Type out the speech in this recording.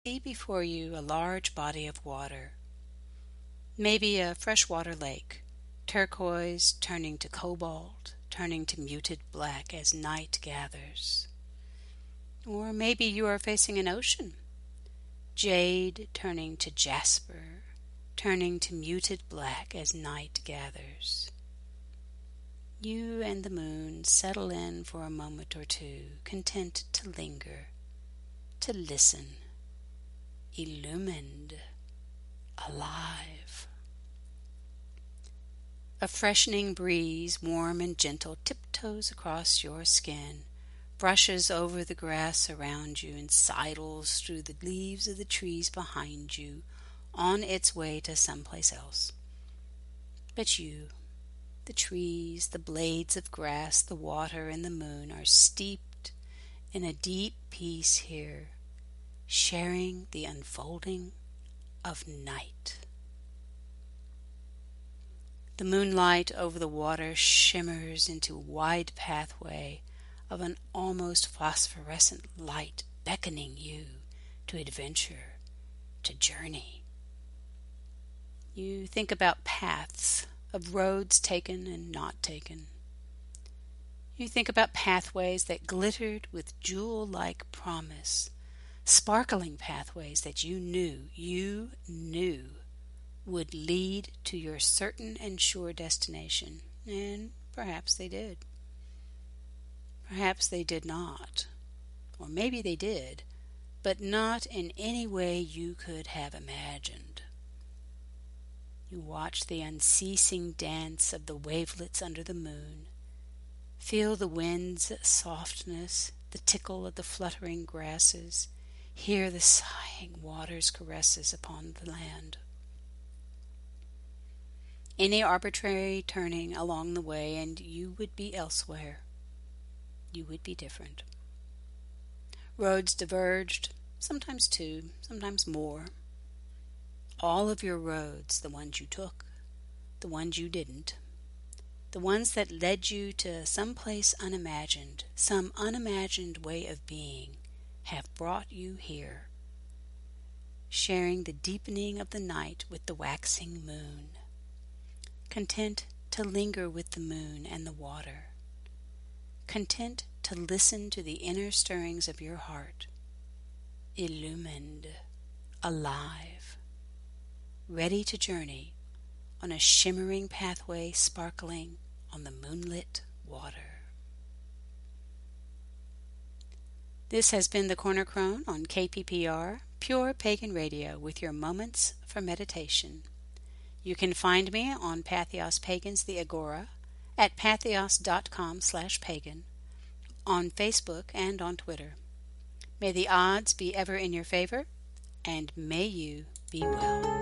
See before you a large body of water, maybe a freshwater lake, turquoise turning to cobalt, turning to muted black as night gathers. Or maybe you are facing an ocean, jade turning to jasper, turning to muted black as night gathers. You and the moon settle in for a moment or two, content to linger, to listen, illumined, alive. A freshening breeze, warm and gentle, tiptoes across your skin, brushes over the grass around you, and sidles through the leaves of the trees behind you, on its way to someplace else. But you, the trees, the blades of grass, the water, and the moon are steeped in a deep peace here, sharing the unfolding of night. The moonlight over the water shimmers into a wide pathway of an almost phosphorescent light, beckoning you to adventure, to journey. You think about paths, of roads taken and not taken. You think about pathways that glittered with jewel-like promise, sparkling pathways that you knew would lead to your certain and sure destination, and perhaps they did. Perhaps they did not, or maybe they did, but not in any way you could have imagined. You watch the unceasing dance of the wavelets under the moon, feel the wind's softness, the tickle of the fluttering grasses, hear the sighing water's caresses upon the land. Any arbitrary turning along the way, and you would be elsewhere. You would be different. Roads diverged, sometimes two, sometimes more. All of your roads, the ones you took, the ones you didn't, the ones that led you to some place unimagined, some unimagined way of being, have brought you here, sharing the deepening of the night with the waxing moon, content to linger with the moon and the water, content to listen to the inner stirrings of your heart, illumined, alive, ready to journey on a shimmering pathway sparkling on the moonlit water. This has been the Corner Crone on KPPR, Pure Pagan Radio, with your moments for meditation. You can find me on Patheos Pagans, the Agora, at patheos.com/pagan, on Facebook and on Twitter. May the odds be ever in your favor, and may you be well.